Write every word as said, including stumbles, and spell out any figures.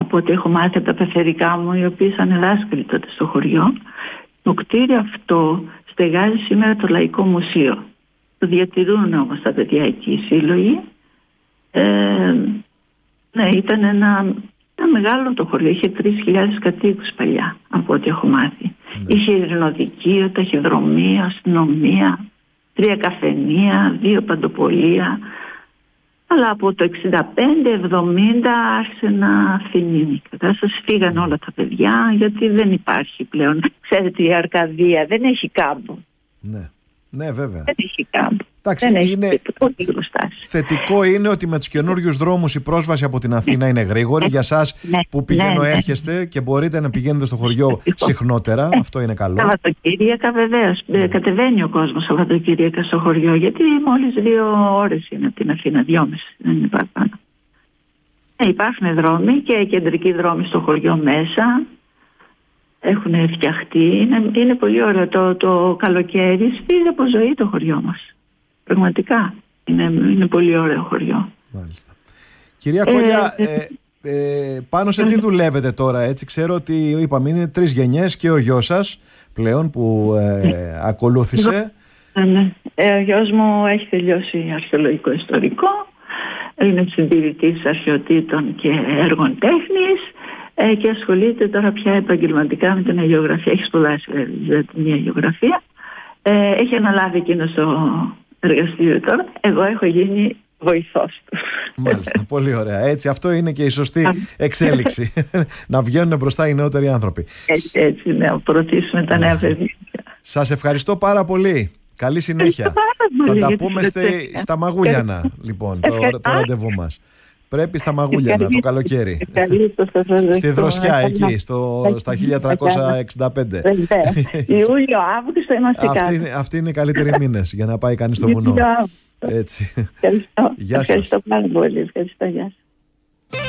από ό,τι έχω μάθει από τα πεθερικά μου, οι οποίοι ήταν δάσκαλοι τότε στο χωριό, το κτίριο αυτό στεγάζει σήμερα το Λαϊκό Μουσείο. Το διατηρούν όμως τα παιδιά εκεί οι σύλλογοι. Ε, ναι, ήταν ένα, ένα μεγάλο το χωριό. Είχε τρεις χιλιάδες κατοίκους παλιά, από ό,τι έχω μάθει. Ναι. Είχε ειρηνοδικείο, ταχυδρομείο, αστυνομία, τρία καφενεία, δύο παντοπολία. Αλλά από το εξήντα πέντε εβδομήντα άρχισε να φθηνίνει η κατάσταση. Φύγαν όλα τα παιδιά, γιατί δεν υπάρχει πλέον. Ξέρετε, η Αρκαδία δεν έχει κάμπο. Ναι, ναι, βέβαια. Δεν έχει κάμπο. Εντάξει, δεν είναι... έχει θετικό είναι ότι με τους καινούριους δρόμους η πρόσβαση από την Αθήνα ναι. είναι γρήγορη. Ναι. Για εσάς ναι. που πηγαίνω ναι. έρχεστε και μπορείτε να πηγαίνετε στο χωριό συχνότερα. Ναι. Αυτό είναι καλό. Σαββατοκύριακα βεβαίως. Ναι. Κατεβαίνει ο κόσμος Σαββατοκύριακα στο χωριό, γιατί μόλις δύο ώρες είναι από την Αθήνα, δυόμιση. Δεν είναι παραπάνω. Ε, υπάρχουν δρόμοι και κεντρικοί δρόμοι στο χωριό μέσα. Έχουν φτιαχτεί. Είναι, είναι πολύ ωραίο. Το, το καλοκαίρι σπίζει από ζωή το χωριό μας. Πραγματικά. Είναι, είναι πολύ ωραίο χωριό. Μάλιστα. Κυρία ε, Κόλλια, ε, ε, ε, πάνω σε τι δουλεύετε τώρα, έτσι? Ξέρω ότι είπαμε είναι τρεις γενιές και ο γιος σας πλέον που ε, ακολούθησε. Ναι. Ε, ο γιος μου έχει τελειώσει αρχαιολογικό ιστορικό. Είναι συντηρητής αρχαιοτήτων και έργων τέχνης. Ε, και ασχολείται τώρα πια επαγγελματικά με την αγιογραφία. Έχει σπουδάσει δηλαδή την αγιογραφία. Ε, έχει αναλάβει εκείνο το εργαστήριο τώρα. Εγώ έχω γίνει βοηθός του. Μάλιστα, πολύ ωραία. Έτσι, αυτό είναι και η σωστή εξέλιξη. Να βγαίνουν μπροστά οι νεότεροι άνθρωποι. Έτσι, έτσι ναι, προωθήσουμε τα νέα παιδιά. Σας ευχαριστώ πάρα πολύ. Καλή συνέχεια. Θα τα πούμε στη, στα Μαγούλιανα, λοιπόν, το, το ραντεβού μας. Πρέπει στα Μαγούλιανα το καλοκαίρι. Στη Δροσιά, εκεί, στο, στα χίλια τριακόσια εξήντα πέντε. Ιούλιο, Αύγουστο είμαστε κάτω. Αυτοί είναι οι καλύτεροι μήνες για να πάει κανείς στο βουνό. Έτσι. Ευχαριστώ. Γεια σας. Ευχαριστώ πάρα πολύ. Ευχαριστώ. Γεια σας.